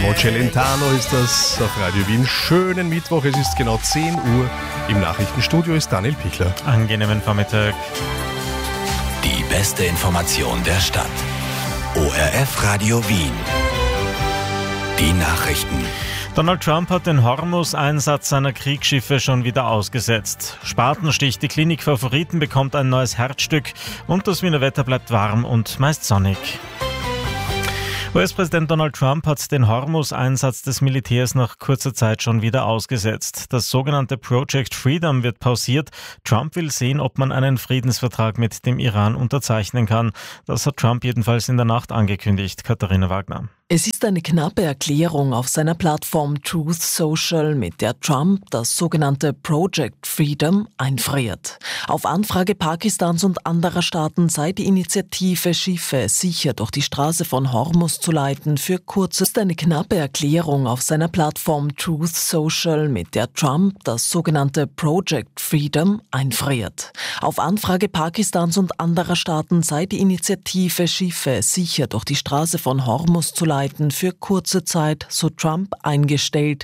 Adriano Celentano ist das auf Radio Wien. Schönen Mittwoch, es ist genau 10 Uhr. Im Nachrichtenstudio ist Daniel Pichler. Angenehmen Vormittag. Die beste Information der Stadt. ORF Radio Wien. Die Nachrichten. Donald Trump hat den Hormuz-Einsatz seiner Kriegsschiffe schon wieder ausgesetzt. Spatenstich, die Klinik Favoriten bekommt ein neues Herzstück und das Wiener Wetter bleibt warm und meist sonnig. US-Präsident Donald Trump hat den Hormuz-Einsatz des Militärs nach kurzer Zeit schon wieder ausgesetzt. Das sogenannte Project Freedom wird pausiert. Trump will sehen, ob man einen Friedensvertrag mit dem Iran unterzeichnen kann. Das hat Trump jedenfalls in der Nacht angekündigt. Katharina Wagner. Es ist eine knappe Erklärung auf seiner Plattform Truth Social, mit der Trump das sogenannte Project Freedom einfriert. Auf Anfrage Pakistans und anderer Staaten sei die Initiative, Schiffe sicher durch die Straße von Hormuz zu leiten, für kurze. Es ist eine knappe Erklärung auf seiner Plattform Truth Social, mit der Trump das sogenannte Project Freedom einfriert. Auf Anfrage Pakistans und anderer Staaten sei die Initiative, Schiffe sicher durch die Straße von Hormuz zu leiten, für kurze Zeit, so Trump, eingestellt.